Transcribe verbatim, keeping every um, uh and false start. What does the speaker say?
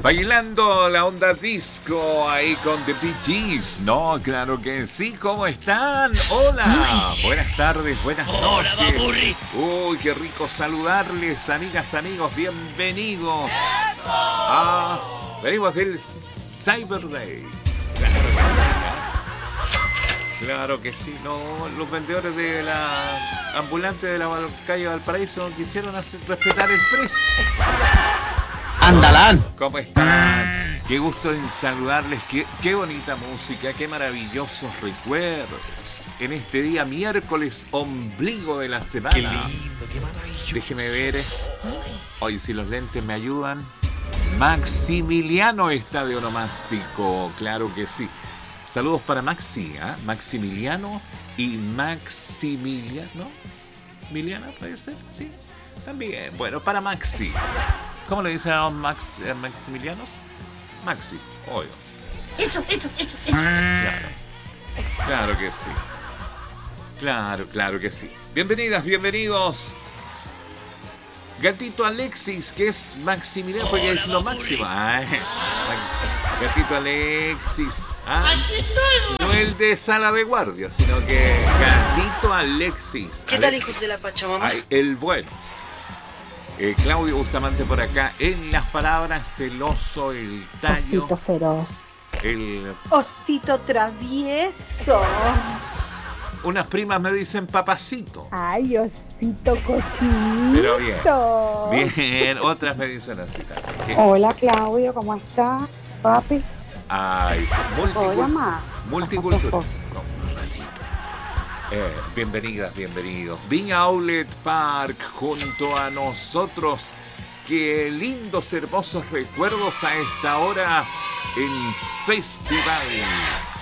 Bailando la onda disco ahí con The Bee Gees, ¿no? Claro que sí, ¿cómo están? Hola, buenas tardes, buenas noches. Uy, qué rico saludarles, amigas, amigos, bienvenidos. Ah, venimos del Cyber Day. Claro que sí, no, los vendedores de la ambulante de la calle Valparaíso quisieron hacer respetar el precio. ¡Andalán! ¿Cómo están? Qué gusto en saludarles, qué, qué bonita música, qué maravillosos recuerdos. En este día miércoles, ombligo de la semana. ¡Qué lindo, qué maravilloso! Déjeme ver. Hoy si los lentes me ayudan. Maximiliano está de onomástico, claro que sí. Saludos para Maxi, ¿eh? Maximiliano y Maximiliano. ¿Miliana puede ser? Sí. También. Bueno, para Maxi. ¿Cómo le dicen a los Max, eh, Maximilianos? Maxi, obvio. Eso, eso, eso, eso. Claro. Claro que sí. Claro, claro que sí. Bienvenidas, bienvenidos. Gatito Alexis, que es Maximiliano, porque es lo máximo. Ay, Gatito Alexis. ¿Ah? No el de sala de guardia, sino que Gatito Alexis. ¿Qué tal, hijos de la Pachamama? Ay, el bueno. Eh, Claudio Bustamante por acá, en las palabras, el oso, el tallo. Osito feroz. El... Osito travieso. Unas primas me dicen papacito. Ay, osito cocinito. Pero bien. Bien, otras me dicen así también. Hola Claudio, ¿cómo estás, papi? Ay, sí. Multicul... Hola, ma. Multicultural. Eh, bienvenidas, bienvenidos. Viña Outlet Park junto a nosotros. Qué lindos, hermosos recuerdos a esta hora en Festival